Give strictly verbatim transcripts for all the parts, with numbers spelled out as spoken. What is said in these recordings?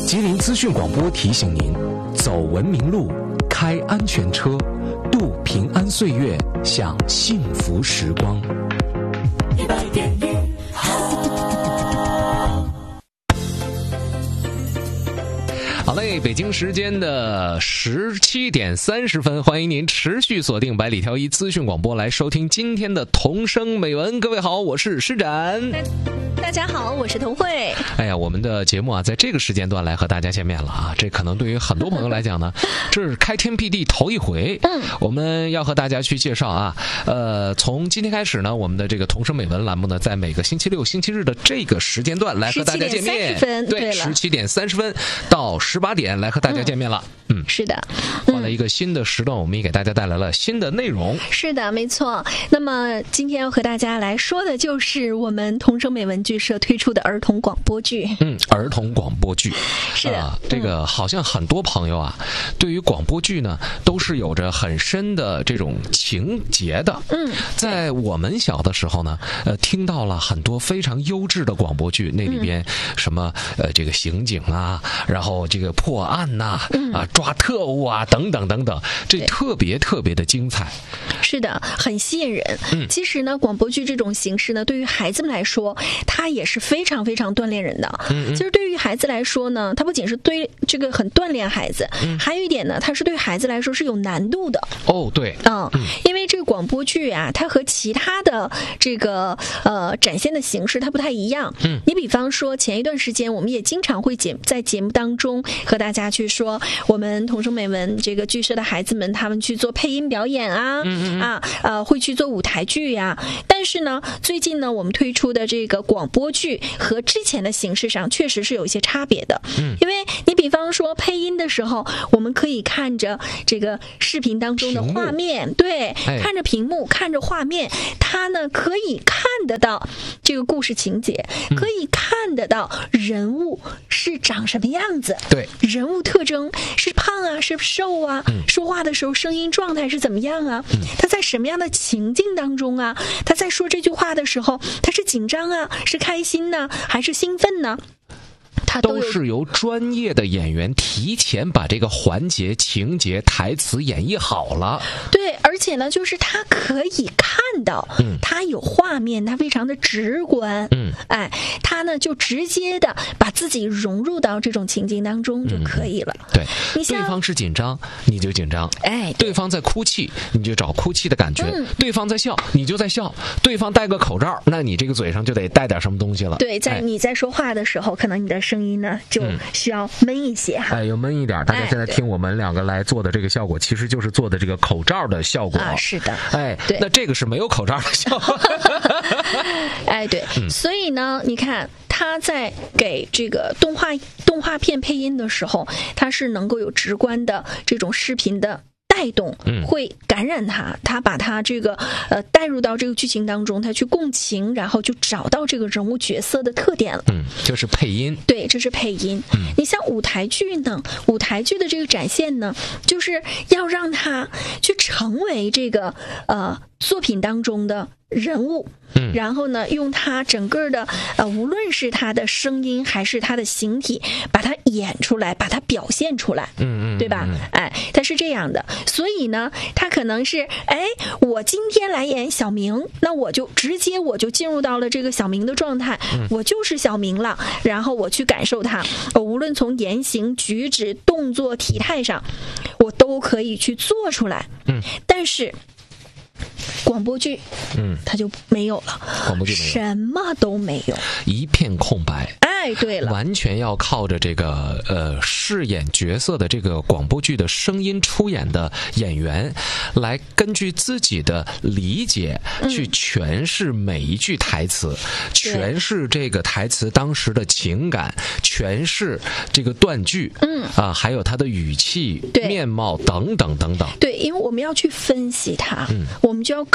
吉林资讯广播提醒您：走文明路，开安全车，度平安岁月，享幸福时光。一百点一好。好嘞，北京时间的十七点三十分，欢迎您持续锁定百里挑一资讯广播来收听今天的童声美文。各位好，我是施展。 大家好，我是童慧。 哎呀，我们的节目啊，在这个时间段来和大家见面了啊！这可能对于很多朋友来讲呢，这是开天辟地头一回。嗯，我们要和大家去介绍啊，呃，从今天开始呢，我们的这个童声美文栏目呢，在每个星期六、星期日的这个时间段来和大家见面。对，十七点三十分到十八点来和大家见面了。嗯， 是的， 换了一个新的时段，我们也给大家带来了新的内容。 是的，没错。那么今天要和大家来说的就是我们童声美文剧社推出的儿童广播剧。 嗯，儿童广播剧是的、呃， 这个好像很多朋友啊，对于广播剧呢，都是有着很深的这种情节的。嗯，在我们小的时候呢，呃，听到了很多非常优质的广播剧，那里边什么呃这个刑警啊，然后这个破案呐、啊，嗯、啊抓特务啊等等等等，这特别特别的精彩。 是的，很吸引人。嗯，其实呢，广播剧这种形式呢，对于孩子们来说，它也是非常非常锻炼人的。嗯，其实对于孩子来说呢，它不仅是对这个很锻炼孩子，嗯、还有一点呢，它是对孩子来说是有难度的。 哦，对， 嗯，嗯因为这个广播剧啊，它和其他的这个呃展现的形式它不太一样。嗯，你比方说前一段时间，我们也经常会节在节目当中和大家去说，我们童声美文这个剧社的孩子们，他们去做配音表演啊，嗯嗯啊呃会去做舞台剧呀、啊。但是呢，最近呢，我们推出的这个广播剧和之前的形式上确实是有一些差别的。嗯，因为你比方说配音的时候，我们可以看着这个视频当中的画面，对，看着屏幕，看着画面，它呢可以看得到这个故事情节，可以看得到人物是长什么样子， 对， 人物特征是胖啊，是瘦啊，嗯、说话的时候声音状态是怎么样啊？嗯、他在什么样的情境当中啊？他在说这句话的时候，他是紧张啊，是开心呢，还是兴奋呢？它 都, 都是由专业的演员提前把这个环节、情节、台词演绎好了。 对，而且呢，就是他可以看到，嗯，他有画面，他非常的直观，嗯，哎，他呢就直接的把自己融入到这种情境当中就可以了。嗯、 对，你对方是紧张，你就紧张， 哎， 对方在哭泣，你就找哭泣的感觉；嗯、对方在笑，你就在笑；对方戴个口罩，那你这个嘴上就得带点什么东西了。 对，在你在说话的时候，哎、可能你的声音呢就需要闷一些哈， 哎，有闷一点。大家现在听我们两个来做的这个效果，其实就是做的这个口罩的效果啊。是的， 哎，对，那这个是没有口罩的效果。 哎，对，嗯、所以呢，你看他在给这个动画动画片配音的时候，他是能够有直观的这种视频的带动，会感染他，他把他这个呃带入到这个剧情当中，他去共情，然后就找到这个人物角色的特点了。 嗯，就是配音。 对，这是配音。嗯，你像舞台剧呢，舞台剧的这个展现呢，就是要让他去成为这个呃作品当中的人物。嗯，然后呢，用他整个的呃，无论是他的声音还是他的形体，把它演出来，把它表现出来，嗯嗯，对吧？哎，他是这样的，所以呢，他可能是哎，我今天来演小明，那我就直接我就进入到了这个小明的状态，嗯、我就是小明了，然后我去感受他，我无论从言行举止、动作、体态上，我都可以去做出来，嗯，但是。广播剧，嗯，它就没有了。 广播剧没有， 什么都没有， 一片空白。 哎，对了， 完全要靠着这个呃饰演角色的这个广播剧的声音出演的演员，来根据自己的理解去诠释每一句台词，嗯、诠释这个台词当时的情感，诠释这个断句，嗯啊，还有它的语气、面貌等等等等。 对，因为我们要去分析它，嗯，我们就要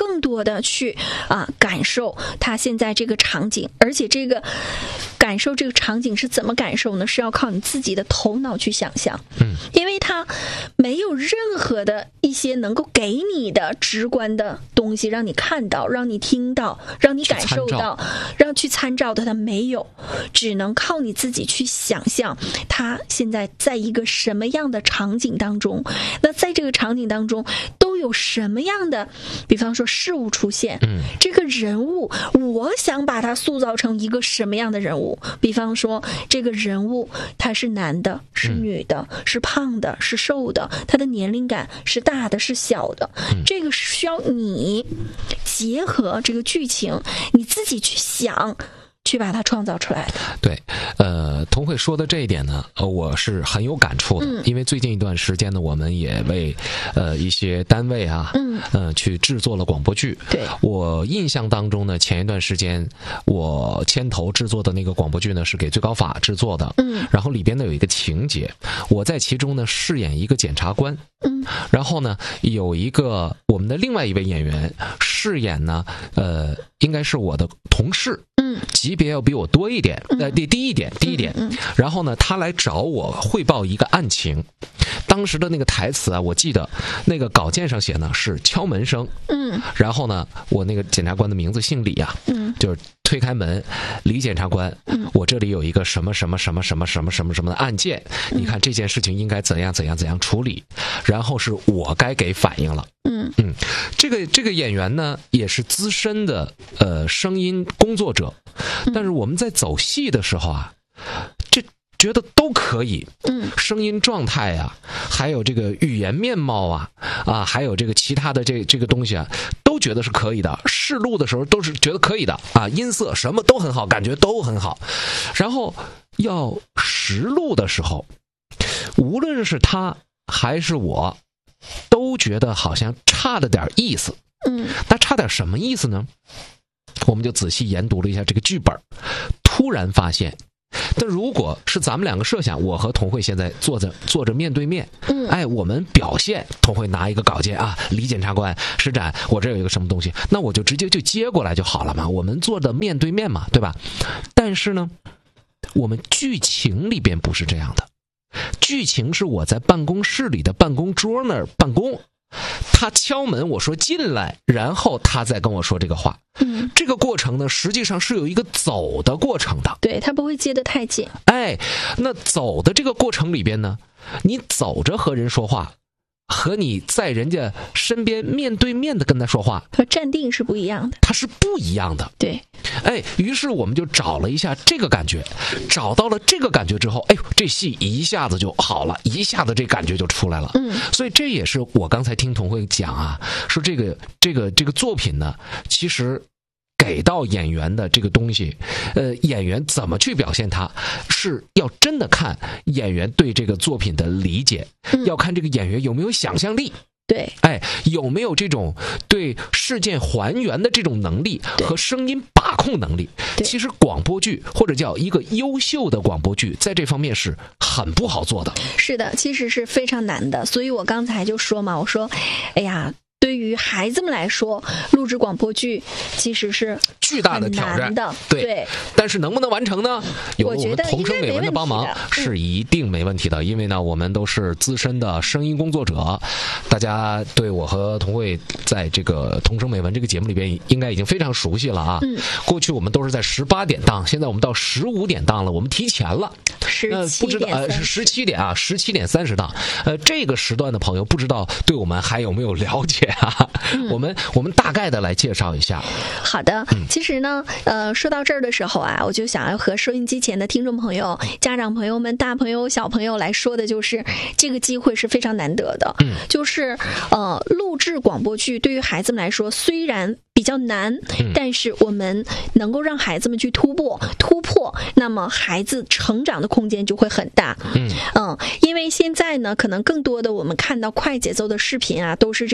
更多的去啊感受他现在这个场景，而且这个感受这个场景是怎么感受呢？是要靠你自己的头脑去想象， 嗯， 因为他没有任何的一些能够给你的直观的东西让你看到，让你听到，让你感受到，让去参照的，他没有，只能靠你自己去想象他现在在一个什么样的场景当中，那在这个场景当中都有什么样的比方说事物出现， 嗯， 这个人物我想把他塑造成一个什么样的人物，比方说这个人物他是男的是女的、嗯、是胖的是瘦的，他的年龄感是大的是小的、嗯、这个是需要你结合这个剧情你自己去想去把它创造出来的。 对，呃，童慧说的这一点呢，呃，我是很有感触的、嗯，因为最近一段时间呢，我们也为呃一些单位啊，嗯，呃，去制作了广播剧。 对， 我印象当中呢，前一段时间我牵头制作的那个广播剧呢，是给最高法制作的，嗯，然后里边呢有一个情节，我在其中呢饰演一个检察官，嗯，然后呢有一个我们的另外一位演员饰演呢，呃，应该是我的同事，嗯，级别要比我多一点，呃，低低一点，低一点。然后呢，他来找我汇报一个案情。当时的那个台词啊，我记得那个稿件上写呢是敲门声，嗯，然后呢，我那个检察官的名字姓李啊，嗯，就是推开门，李检察官，嗯，我这里有一个什么什么什么什么什么什么什么的案件，你看这件事情应该怎样怎样怎样处理，然后是我该给反应了。嗯嗯，这个这个演员呢也是资深的呃声音工作者，但是我们在走戏的时候啊，这觉得都可以，嗯，声音状态啊，还有这个语言面貌啊，啊，还有这个其他的这这个东西啊，都觉得是可以的。试录的时候都是觉得可以的啊，音色什么都很好，感觉都很好。然后要实录的时候，无论是他还是我，都觉得好像差了点意思。嗯，那差点什么意思呢？我们就仔细研读了一下这个剧本，突然发现，但如果是咱们两个设想，我和童慧现在坐着坐着面对面，嗯，哎，我们表现，童慧拿一个稿件啊，李检察官施展，我这有一个什么东西，那我就直接就接过来就好了嘛，我们坐的面对面嘛，对吧？但是呢，我们剧情里边不是这样的，剧情是我在办公室里的办公桌那儿办公。他敲门，我说进来，然后他再跟我说这个话。嗯，这个过程呢，实际上是有一个走的过程的。 对，他不会接得太近。 哎，那走的这个过程里边呢，你走着和人说话，和你在人家身边面对面的跟他说话， 和站定是不一样的， 它是不一样的。 对， 哎，于是我们就找了一下这个感觉，找到了这个感觉之后，哎呦，这戏一下子就好了，一下子这感觉就出来了。嗯，所以这也是我刚才听童慧讲啊，说这个这个这个作品呢，其实给到演员的这个东西，呃，演员怎么去表现它，是要真的看演员对这个作品的理解，嗯、要看这个演员有没有想象力。 对， 哎，有没有这种对事件还原的这种能力和声音把控能力？其实广播剧或者叫一个优秀的广播剧，在这方面是很不好做的。 是的，其实是非常难的。所以我刚才就说嘛，我说，哎呀。对于孩子们来说，录制广播剧其实是巨大的挑战的，对。对，但是能不能完成呢？有我们同声美文的帮忙是一定没问题的，因为呢，我们都是资深的声音工作者，大家对我和童慧在这个同声美文这个节目里边应该已经非常熟悉了啊。嗯，过去我们都是在十八点档，现在我们到十五点档了，我们提前了。 呃， 不知道呃是十七点啊，十七点三十档。呃，这个时段的朋友不知道对我们还有没有了解啊？嗯、我们我们大概的来介绍一下。 好的，嗯、其实呢，呃，说到这儿的时候啊，我就想要和收音机前的听众朋友、家长朋友们、大朋友、小朋友来说的，就是这个机会是非常难得的。嗯，就是呃，录制广播剧对于孩子们来说，虽然比较难，但是我们能够让孩子们去突破突破，那么孩子成长的空间就会很大。嗯嗯，因为现在呢，可能更多的我们看到快节奏的视频啊，都是这种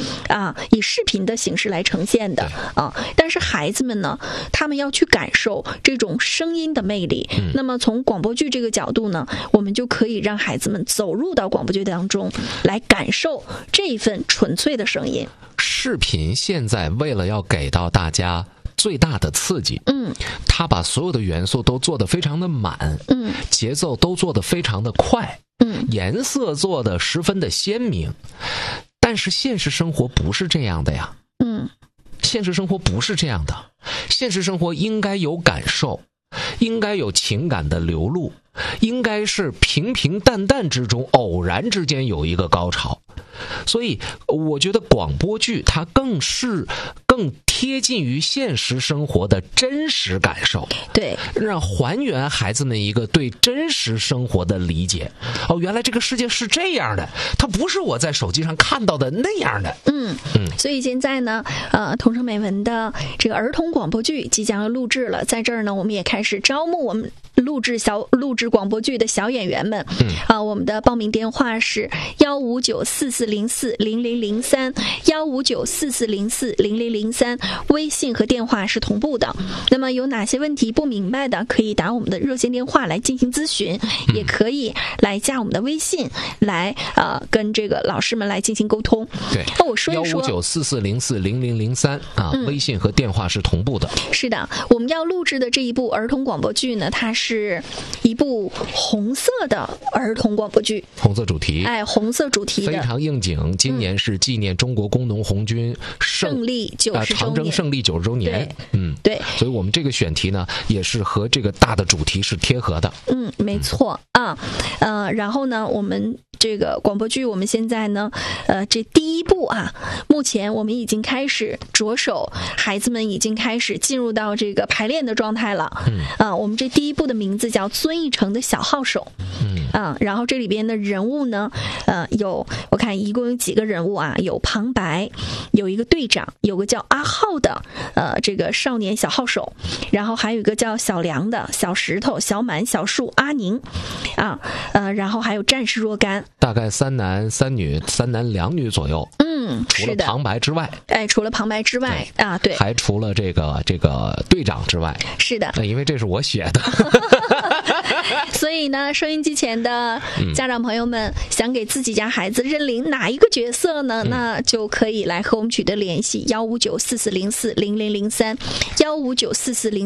啊，以视频的形式来呈现的啊。但是孩子们呢，他们要去感受这种声音的魅力。嗯、那么从广播剧这个角度呢，我们就可以让孩子们走入到广播剧当中，来感受这一份纯粹的声音。 视频现在为了要给到大家最大的刺激，嗯，他把所有的元素都做得非常的满，嗯，节奏都做得非常的快，嗯，颜色做得十分的鲜明。但是现实生活不是这样的呀，嗯，现实生活不是这样的，现实生活应该有感受，应该有情感的流露，应该是平平淡淡之中偶然之间有一个高潮。所以我觉得广播剧它更是更贴近于现实生活的真实感受， 对， 让还原孩子们一个对真实生活的理解。哦，原来这个世界是这样的，它不是我在手机上看到的那样的。 嗯嗯，所以现在呢，呃，同声美文的这个儿童广播剧即将要录制了，在这儿呢，我们也开始招募我们录制小录制广播剧的小演员们。嗯啊，我们的报名电话是幺五九四四零四零零零三幺五九四四零四零零零三，微信和电话是同步的。那么有哪些问题不明白的，可以打我们的热线电话来进行咨询，嗯、也可以来加我们的微信来呃跟这个老师们来进行沟通。 对， 那我说一说幺五九四四零四零零零三啊，嗯、微信和电话是同步的。 是的，我们要录制的这一部儿童广播剧呢，它是一部红色的儿童广播剧， 红色主题， 哎，红色主题的， 非常应景。今年是纪念中国工农红军胜、 嗯、胜利九十周年， 长征胜利九十周年。嗯， 对， 所以我们这个选题呢，也是和这个大的主题是贴合的。 嗯，没错啊，呃，然后呢，我们这个广播剧，我们现在呢，呃，这第一部啊，目前我们已经开始着手，孩子们已经开始进入到这个排练的状态了。嗯，啊，我们这第一部的名字叫《遵义城的小号手》。嗯，啊，然后这里边的人物呢，呃，有我看一共有几个人物啊，有旁白，有一个队长，有个叫阿浩的，呃，这个少年小号手，然后还有一个叫小梁的小石头、小满、小树、阿宁，啊，呃，然后还有战士若干。 大概三男三女，三男两女左右。 嗯， 除了旁白之外， 哎，除了旁白之外啊，对， 还除了这个这个队长之外， 是的， 因为这是我写的。 所以呢，收音机前的家长朋友们，嗯、想给自己家孩子认领哪一个角色呢？嗯、那就可以来和我们取得联系，幺五九四四零四零零零三，幺五九四四零。